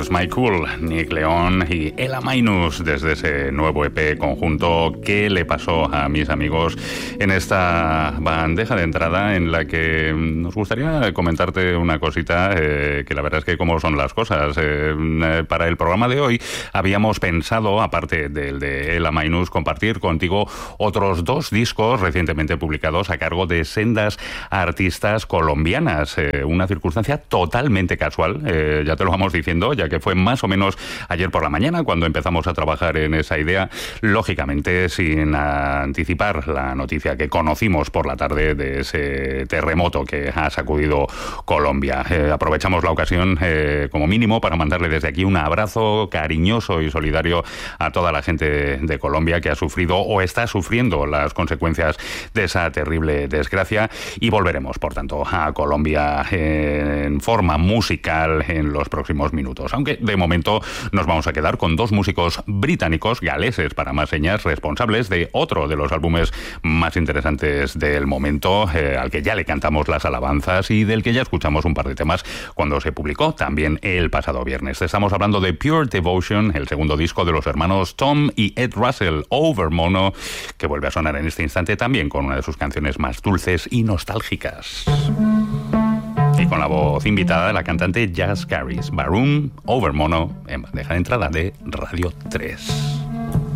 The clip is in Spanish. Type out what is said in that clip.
Lose My Cool, Nick León y Ella Minus, desde ese nuevo EP conjunto ¿Qué le pasó a mis amigos?, en esta bandeja de entrada en la que nos gustaría comentarte una cosita, que la verdad es que cómo son las cosas. Para el programa de hoy habíamos pensado, aparte del de Ella Minus, compartir contigo otros 2 discos recientemente publicados a cargo de sendas artistas colombianas. Una circunstancia totalmente casual, ya te lo vamos diciendo, ya que fue más o menos ayer por la mañana cuando empezamos a trabajar en esa idea, lógicamente sin anticipar la noticia que conocimos por la tarde de ese terremoto que ha sacudido Colombia. Aprovechamos la ocasión como mínimo para mandarle desde aquí un abrazo cariñoso y solidario a toda la gente de Colombia que ha sufrido o está sufriendo las consecuencias de esa terrible desgracia, y volveremos, por tanto, a Colombia en forma musical en los próximos minutos, aunque de momento nos vamos a quedar con 2 músicos británicos, galeses para más señas, responsables de otro de los álbumes más interesantes del momento, al que ya le cantamos las alabanzas y del que ya escuchamos un par de temas cuando se publicó también el pasado viernes. Estamos hablando de Pure Devotion, el segundo disco de los hermanos Tom y Ed Russell, Over Mono, que vuelve a sonar en este instante también con una de sus canciones más dulces y nostálgicas. Y con la voz invitada de la cantante Jazz Caris, Barum, Over Mono, en bandeja de entrada de Radio 3.